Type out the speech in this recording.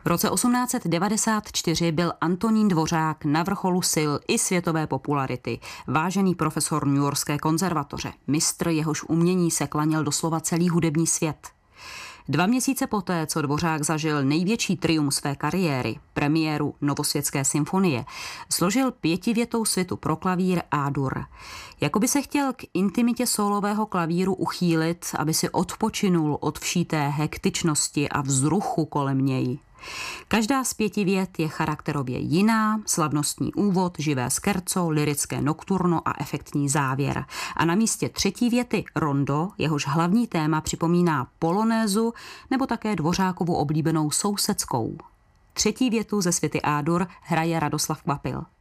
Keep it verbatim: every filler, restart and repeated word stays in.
V roce osmnáct set devadesát čtyři byl Antonín Dvořák na vrcholu sil i světové popularity, vážený profesor Newyorské konzervatoře, mistr, jehož umění se klaněl doslova celý hudební svět. Dva měsíce poté, co Dvořák zažil největší triumf své kariéry, premiéru Novosvětské symfonie, složil pětivětou svitu pro klavír A-dur. Jakoby se chtěl k intimitě sólového klavíru uchýlit, aby si odpočinul od vší té hektičnosti a vzruchu kolem něj. Každá z pěti vět je charakterově jiná, slavnostní úvod, živé skerco, lyrické nokturno a efektní závěr. A na místě třetí věty rondo, jehož hlavní téma připomíná polonézu nebo také Dvořákovu oblíbenou sousedskou. Třetí větu ze svity A-dur hraje Radoslav Kvapil.